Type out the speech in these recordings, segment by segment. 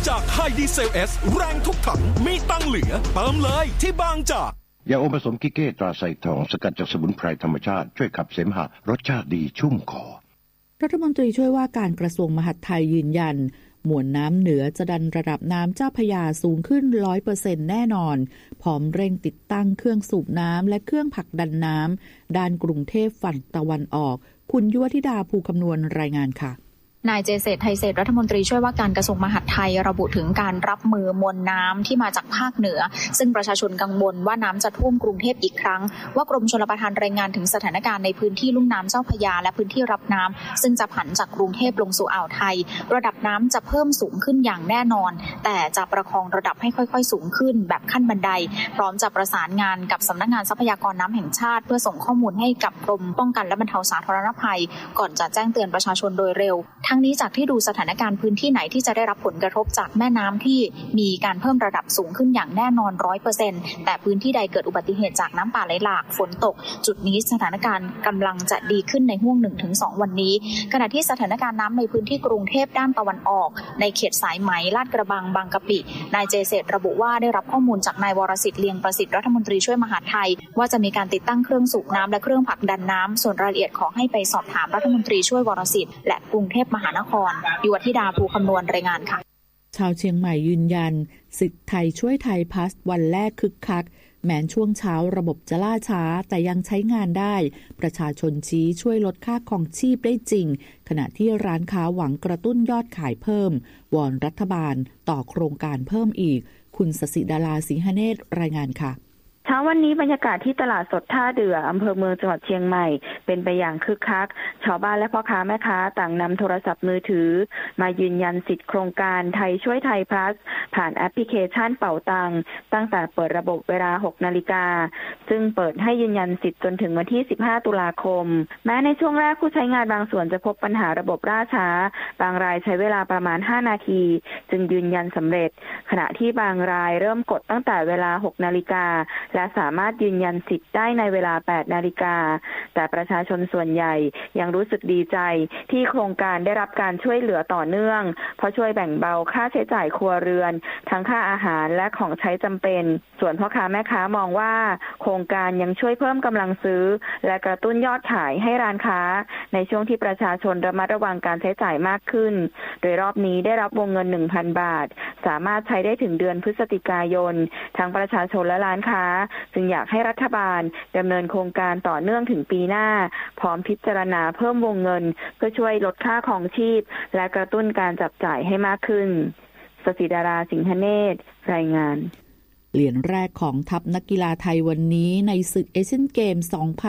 จากไฮดีเซล S แรงทุกถังมีตังเหลือเติมเลยที่บางจากยาอมผสมกิเก้ตราไซทองสกัดจากสมุนไพรธรรมชาติช่วยขับเสมหะรสชาติดีชุ่มคอรัฐมนตรีช่วยว่าการกระทรวงมหาดไทยยืนยันมวลน้ำเหนือจะดันระดับน้ำเจ้าพระยาสูงขึ้น 100% แน่นอนพร้อมเร่งติดตั้งเครื่องสูบน้ำและเครื่องผลักดันน้ำด้านกรุงเทพฝั่งตะวันออกคุณยุวธิดาภูคำนวณรายงานค่ะนายเจเษตร ไทยเศรษฐ์รัฐมนตรีช่วยว่าการกระทรวงมหาดไทยระบุถึงการรับมือมวลน้ำที่มาจากภาคเหนือซึ่งประชาชนกังวลว่าน้ำจะท่วมกรุงเทพอีกครั้งว่ากรมชลประทานรายงานถึงสถานการณ์ในพื้นที่ลุ่มน้ำเจ้าพระยาและพื้นที่รับน้ำซึ่งจะผันจากกรุงเทพลงสู่อ่าวไทยระดับน้ำจะเพิ่มสูงขึ้นอย่างแน่นอนแต่จะประคองระดับให้ค่อยๆสูงขึ้นแบบขั้นบันไดพร้อมจะประสานงานกับสำนักงานทรัพยากรน้ำแห่งชาติเพื่อส่งข้อมูลให้กับกรมป้องกันและบรรเทาสาธารณภัยก่อนจะแจ้งเตือนประชาชนโดยเร็วทั้งนี้จากที่ดูสถานการณ์พื้นที่ไหนที่จะได้รับผลกระทบจากแม่น้ำที่มีการเพิ่มระดับสูงขึ้นอย่างแน่นอน 100% แต่พื้นที่ใดเกิดอุบัติเหตุจากน้ำป่าไหลหลากฝนตกจุดนี้สถานการณ์กำลังจะดีขึ้นในห่วง 1-2 วันนี้ขณะที่สถานการณ์น้ำในพื้นที่กรุงเทพด้านตะวันออกในเขตสายไหมลาดกระบังบางกะปินายเจเษตรระบุว่าได้รับข้อมูลจากนายวรสิทธิ์เลียงประสิทธิ์รัฐมนตรีช่วยมหาดไทยว่าจะมีการติดตั้งเครื่องสูบน้ำและเครื่องผลักดันน้ำส่วนรายละเอียดขอให้ไปสอบถามรัฐมนตรีช่วยวรสิทธิ์และกรุงเทพมหานครยุวธิดาภูคำนวณรายงานค่ะชาวเชียงใหม่ยืนยันสิทธิ์ไทยช่วยไทยพาสวันแรกคึกคักแม้ช่วงเช้าระบบจะล่าช้าแต่ยังใช้งานได้ประชาชนชี้ช่วยลดค่าครองชีพได้จริงขณะที่ร้านค้าหวังกระตุ้นยอดขายเพิ่มวอนรัฐบาลต่อโครงการเพิ่มอีกคุณศศิดาราสิงหเนตรรายงานค่ะเช้าวันนี้บรรยากาศที่ตลาดสดท่าเดืออำเภอเมืองจังหวัดเชียงใหม่เป็นไปอย่างคึกคักชาวบ้านและพ่อค้าแม่ค้าต่างนำโทรศัพท์มือถือมายืนยันสิทธิโครงการไทยช่วยไทยพลัสผ่านแอปพลิเคชันเป๋าตังตั้งแต่เปิดระบบเวลา 6 นาฬิกาซึ่งเปิดให้ยืนยันสิทธิ์จนถึงวันที่ 15 ตุลาคมแม้ในช่วงแรกผู้ใช้งานบางส่วนจะพบปัญหาระบบล่าช้าบางรายใช้เวลาประมาณ 5 นาทีจึงยืนยันสำเร็จขณะที่บางรายเริ่มกดตั้งแต่เวลา 6 นาฬิกาและสามารถยืนยันสิทธิ์ได้ในเวลา 8 นาฬิกาแต่ประชาชนส่วนใหญ่ยังรู้สึกดีใจที่โครงการได้รับการช่วยเหลือต่อเนื่องเพราะช่วยแบ่งเบาค่าใช้จ่ายครัวเรือนทั้งค่าอาหารและของใช้จำเป็นส่วนพ่อค้าแม่ค้ามองว่าโครงการยังช่วยเพิ่มกำลังซื้อและกระตุ้นยอดขายให้ร้านค้าในช่วงที่ประชาชนระมัดระวังการใช้จ่ายมากขึ้นโดยรอบนี้ได้รับวงเงิน 1,000 บาทสามารถใช้ได้ถึงเดือนพฤศจิกายนทั้งประชาชนและร้านค้าจึงอยากให้รัฐบาลดำเนินโครงการต่อเนื่องถึงปีหน้าพร้อมพิจารณาเพิ่มวงเงินเพื่อช่วยลดค่าครองชีพและกระตุ้นการจับจ่ายให้มากขึ้นศศิดาราสิงหเนตรรายงานเหรียญแรกของทัพนักกีฬาไทยวันนี้ในศึกเอเชียนเกม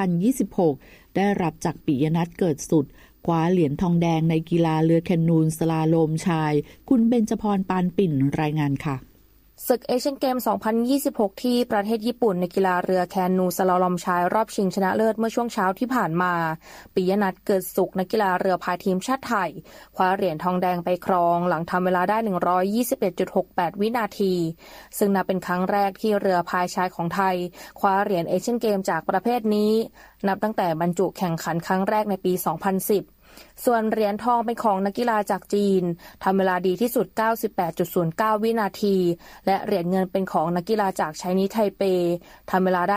2026 ได้รับจากปิยนัทเกิดสุดคว้าเหรียญทองแดงในกีฬาเรือแคนูนสลาโลมชายคุณเบญจพรปานปิ่นรายงานค่ะศึกเอเชียนเกม 2026 ที่ประเทศญี่ปุ่นในกีฬาเรือแคนูสลาลอมชายรอบชิงชนะเลิศเมื่อช่วงเช้าที่ผ่านมาปิยนัทเกิดสุขนักกีฬาเรือพายทีมชาติไทยคว้าเหรียญทองแดงไปครองหลังทำเวลาได้ 121.68 วินาทีซึ่งนับเป็นครั้งแรกที่เรือพายชายของไทยคว้าเหรียญเอเชียนเกมจากประเภทนี้นับตั้งแต่บรรจุแข่งขันครั้งแรกในปี 2010ส่วนเหรียญทองเป็นของนักกีฬาจากจีนทำเวลาดีที่สุด 98.09 วินาทีและเหรียญเงินเป็นของนักกีฬาจากไชนีสไทเปทำเวลาได้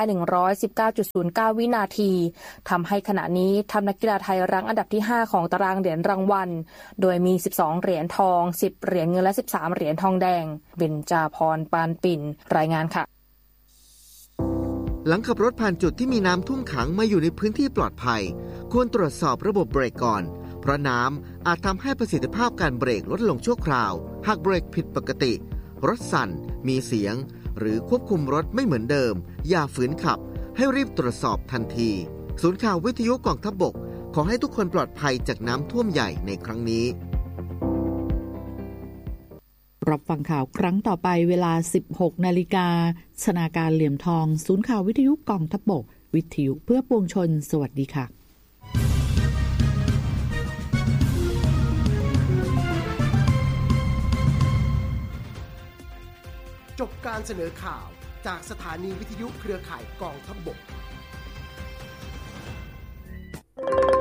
119.09 วินาทีทำให้ขณะนี้ทัพนักกีฬาไทยรั้งอันดับที่ 5 ของตารางเหรียญรางวัลโดยมี 12 เหรียญทอง 10 เหรียญเงินและ 13 เหรียญทองแดงเบญจพรปานปิ่นรายงานค่ะหลังขับรถผ่านจุดที่มีน้ำท่วมขังมาอยู่ในพื้นที่ปลอดภัยควรตรวจสอบระบบเบรกก่อนเพราะน้ำอาจทำให้ประสิทธิภาพการเบรกลดลงชั่วคราวหากเบรกผิดปกติรถสั่นมีเสียงหรือควบคุมรถไม่เหมือนเดิมอย่าฝืนขับให้รีบตรวจสอบทันทีศูนย์ข่าววิทยุกองทัพบกขอให้ทุกคนปลอดภัยจากน้ำท่วมใหญ่ในครั้งนี้รับฟังข่าวครั้งต่อไปเวลา 16 นาฬิกาชนาการเหลี่ยมทองศูนย์ข่าววิทยุกองทัพบกวิทยุเพื่อปวงชนสวัสดีค่ะจบการเสนอข่าวจากสถานีวิทยุเครือข่ายกองทัพบก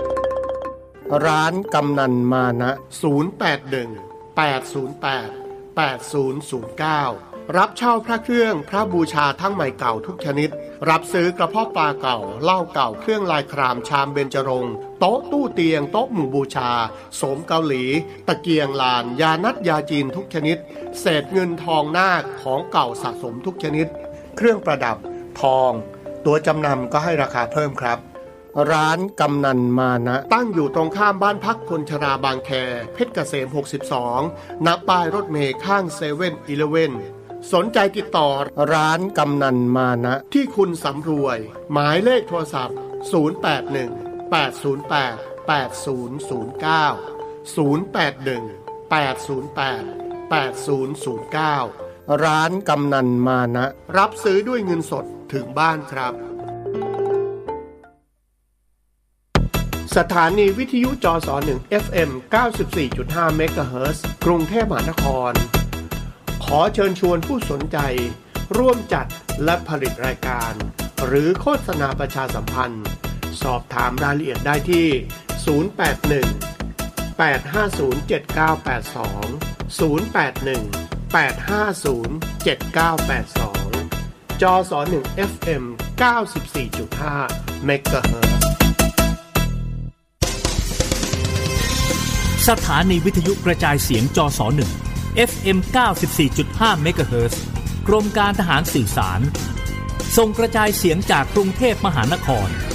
ร้านกำนันมานะ081 808 8009รับเช่าพระเครื่องพระบูชาทั้งใหม่เก่าทุกชนิดรับซื้อกระเพาะปลาเก่าเหล้าเก่าเครื่องลายครามชามเบญจรงค์โต๊ะตู้เตียงโต๊ะหมู่บูชาโสมเกาหลีตะเกียงลานยานัดยาจีนทุกชนิดเศษเงินทองนาคของเก่าสะสมทุกชนิดเครื่องประดับทองตัวจำนำก็ให้ราคาเพิ่มครับร้านกำนันมานะตั้งอยู่ตรงข้ามบ้านพักคนชราบางแคเพชรเกษม62ณป้ายรถเมล์ข้าง7-Elevenสนใจติดต่อร้านกำนันมานะที่คุณสำรวยหมายเลขโทรศัพท์0818088009 ร้านกำนันมานะรับซื้อด้วยเงินสดถึงบ้านครับสถานีวิทยุจส1 FM 94.5 เมกะเฮิรตซ์กรุงเทพมหานครขอเชิญชวนผู้สนใจร่วมจัดและผลิตรายการหรือโฆษณาประชาสัมพันธ์สอบถามรายละเอียดได้ที่081-850-7982 จส1 FM 94.5 เมกะเฮิรตซ์สถานีวิทยุกระจายเสียงจส1 FM 94.5 เมกะเฮิรตซ์กรมการทหารสื่อสารส่งกระจายเสียงจากกรุงเทพมหานคร